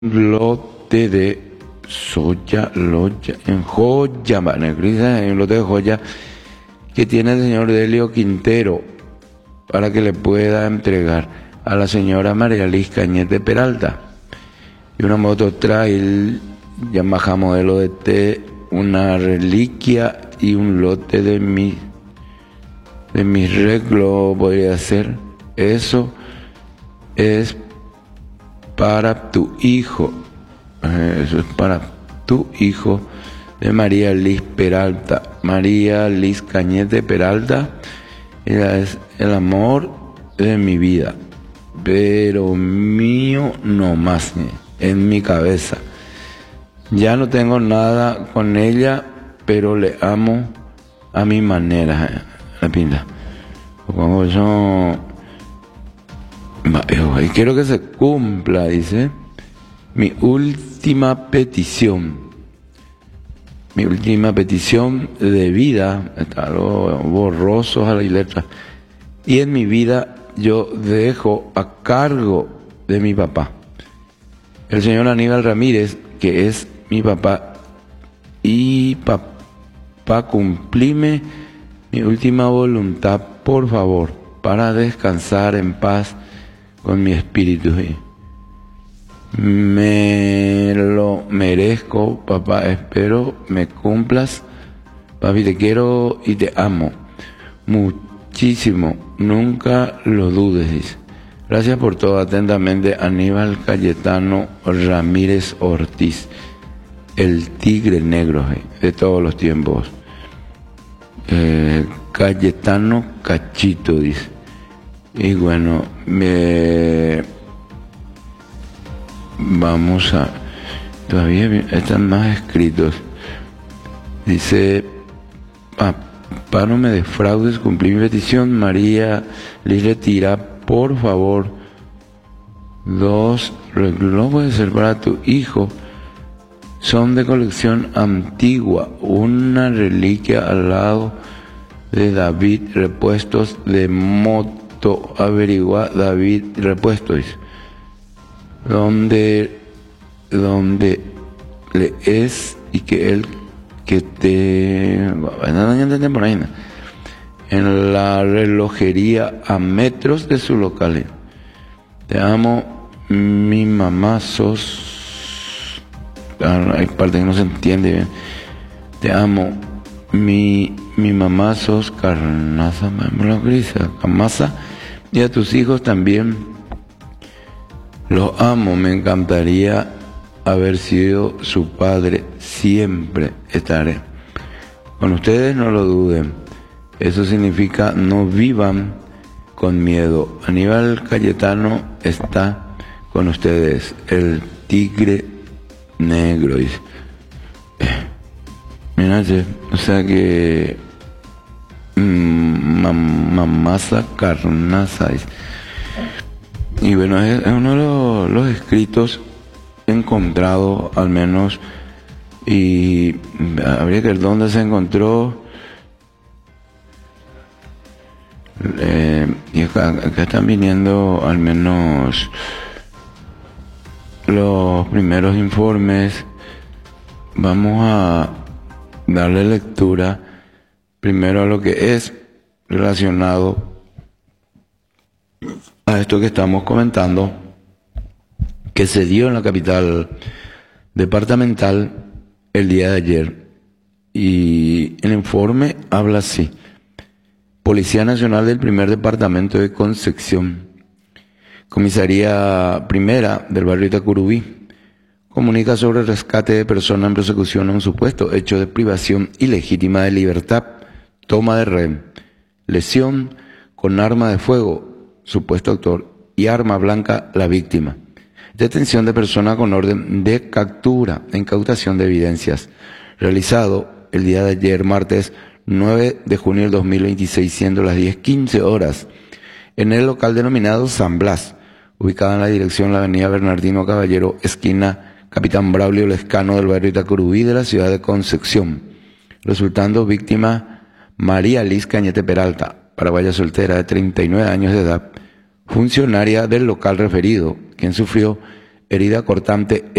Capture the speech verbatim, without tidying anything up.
lote de soya, loya, en joya, hay un lote de joya que tiene el señor Delio Quintero para que le pueda entregar a la señora María Liz Cañete Peralta. Y una moto trail Yamaha modelo de T, una reliquia y un lote de mi de mis reglos podría ser. Eso es para tu hijo. Eso es para tu hijo de María Liz Peralta. María Liz Cañete Peralta. Ella es el amor de mi vida, pero mío no más, en mi cabeza. Ya no tengo nada con ella, pero le amo a mi manera. La pinta. Como yo, y quiero que se cumpla, dice, mi última petición. Mi última petición de vida, está algo borroso a la letra. Y en mi vida yo dejo a cargo de mi papá, el señor Aníbal Ramírez, que es mi papá, y papá, cumplime mi última voluntad, por favor, para descansar en paz con mi espíritu. Me lo merezco, papá, espero me cumplas. Papi, te quiero y te amo muchísimo, nunca lo dudes, dice. Gracias por todo, atentamente, Aníbal Cayetano Ramírez Ortiz, el tigre negro de todos los tiempos. Eh, Cayetano Cachito, dice. Y bueno, me... vamos a... todavía están más escritos. Dice: papá, no me defraudes, cumplí mi petición. María Liz retira, por favor, dos relojes, puede ser para tu hijo. Son de colección antigua, una reliquia al lado de David Repuestos de moto. Averigua David Repuestos, donde, donde le es y que él que te en la relojería a metros de su local. Te amo, mi mamá, sos... hay parte que no se entiende bien. Te amo, mi, mi mamá, sos carnaza, camasa, y a tus hijos también. Los amo, me encantaría haber sido su padre, siempre estaré con ustedes, no lo duden. Eso significa no vivan con miedo. Aníbal Cayetano está con ustedes, el tigre negro, dice. Eh, mira, o sea que mmm, mamasa carnaza, dice. Y bueno, es, es uno de los, los escritos encontrados, al menos, y habría que ver dónde se encontró. Eh, y acá, acá están viniendo al menos los primeros informes. Vamos a darle lectura primero a lo que es relacionado a esto que estamos comentando, que se dio en la capital departamental el día de ayer. Y el informe habla así: Policía Nacional del Primer Departamento de Concepción, Comisaría Primera del barrio Itacurubí, comunica sobre el rescate de persona en persecución a un supuesto hecho de privación ilegítima de libertad, toma de rehén, lesión con arma de fuego, supuesto autor, y arma blanca, la víctima. Detención de persona con orden de captura e incautación de evidencias, realizado el día de ayer, martes nueve de junio del dos mil veintiséis, siendo las diez quince horas, en el local denominado San Blas, ubicado en la dirección la avenida Bernardino Caballero, esquina Capitán Braulio Lescano del barrio Itacurubí de la ciudad de Concepción, resultando víctima María Liz Cañete Peralta, paraguaya soltera de treinta y nueve años de edad, funcionaria del local referido, quien sufrió herida cortante